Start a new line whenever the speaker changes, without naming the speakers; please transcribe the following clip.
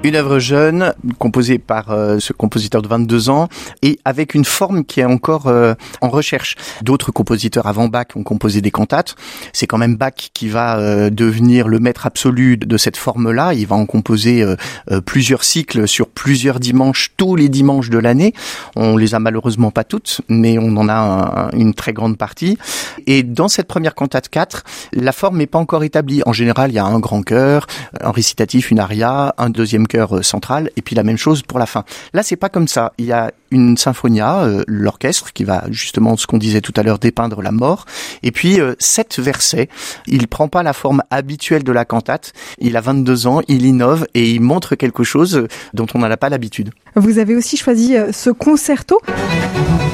Une œuvre jeune, composée par ce compositeur de 22 ans, et avec une forme qui est encore en recherche. D'autres compositeurs avant Bach ont composé des cantates. C'est quand même Bach qui va devenir le maître absolu de cette forme-là. Il va en composer plusieurs cycles sur plusieurs dimanches, tous les dimanches de l'année. On les a malheureusement pas toutes, mais on en a une très grande partie. Et dans cette première cantate 4, la forme n'est pas encore établie. En général, il y a un grand chœur, un récitatif, une aria, un deuxième chœur central, et puis la même chose pour la fin. Là, c'est pas comme ça. Il y a une symphonia, l'orchestre, qui va justement, ce qu'on disait tout à l'heure, dépeindre la mort, et puis 7 versets. Il prend pas la forme habituelle de la cantate. Il a 22 ans, il innove, et il montre quelque chose dont on n'en a pas l'habitude.
Vous avez aussi choisi ce concerto.